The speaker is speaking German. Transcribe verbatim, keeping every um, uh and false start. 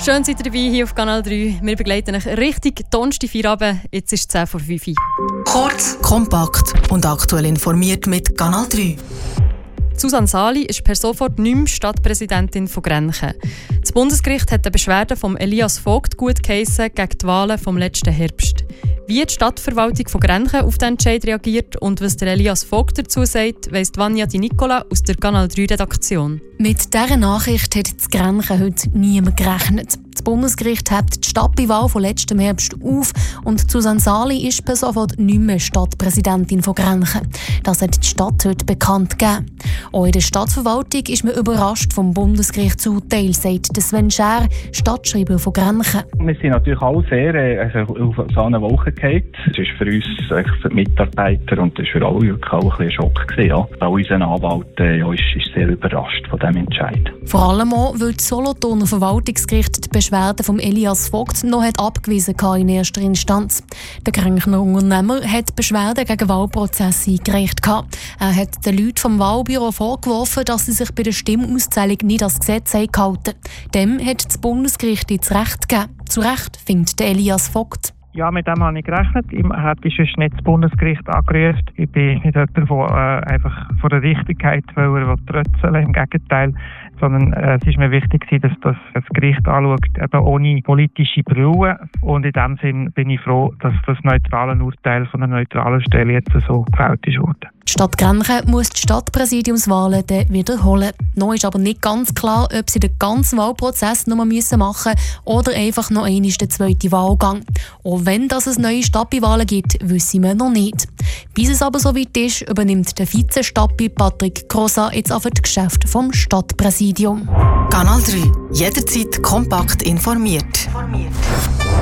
Schön seid ihr dabei hier auf Kanal drei. Wir begleiten euch richtig Donnerstag Feierabend. Jetzt ist es zehn vor fünf. Kurz, kompakt und aktuell informiert mit Kanal drei. Susanne Sali ist per sofort nicht mehr Stadtpräsidentin von Grenchen. Das Bundesgericht hat eine Beschwerde von Elias Vogt gutgeheissen gegen die Wahlen vom letzten Herbst. Wie die Stadtverwaltung von Grenchen auf den Entscheid reagiert und was der Elias Vogt dazu sagt, weiss Vanja Di Nicola aus der Kanal drei Redaktion. Mit dieser Nachricht hat das Grenchen heute niemand gerechnet. Das Bundesgericht hebt die Stadtwahl von letztem Herbst auf und Susanne Sali ist per sofort nicht mehr Stadtpräsidentin von Grenchen. Das hat die Stadt heute bekannt gegeben. Auch in der Stadtverwaltung ist man überrascht vom Bundesgerichtsurteil, sagt Sven Schär, Stadtschreiber von Grenchen. Wir sind natürlich alle sehr äh, also auf so eine Wolke gefallen. Das ist für uns, äh, für die Mitarbeiter und das war für alle wirklich auch ein Schock gewesen, ja. Auch unser Anwalt äh, ja, ist, ist sehr überrascht von diesem Entscheid. Vor allem auch, weil das Solothurner Verwaltungsgericht die Beschwerde von Elias Vogt noch hat abgewiesen hat in erster Instanz. Der Grenchner Unternehmer hat Beschwerden gegen Wahlprozesse eingereicht. Er hat den Leuten vom Wahlbüro vorgeworfen, dass sie sich bei der Stimmauszählung nicht an das Gesetz gehalten haben. Dem hat das Bundesgericht jetzt Recht gegeben. Zu Recht findet Elias Vogt. Ja, mit dem habe ich gerechnet. Ich hätte sonst nicht das Bundesgericht angerufen. Ich bin nicht jemand, der äh, einfach von der Richtigkeit trötzeln will. Im Gegenteil. Sondern äh, es ist mir wichtig, dass das, das Gericht anschaut, eben ohne politische Brille. Und in dem Sinn bin ich froh, dass das neutrale Urteil von einer neutralen Stelle jetzt so gefällt ist worden. Die Stadt Grenchen muss die Stadtpräsidiumswahlen dann wiederholen. Noch ist aber nicht ganz klar, ob sie den ganzen Wahlprozess noch mal machen müssen oder einfach noch einmal den zweiten Wahlgang. Auch wenn das es neue Stadtwahlen gibt, wissen wir noch nicht. Bis es aber soweit ist, übernimmt der Vize-Stadtbi Patrick Crossa jetzt auf das Geschäft vom Stadtpräsidium. Kanal drei. Jederzeit kompakt informiert.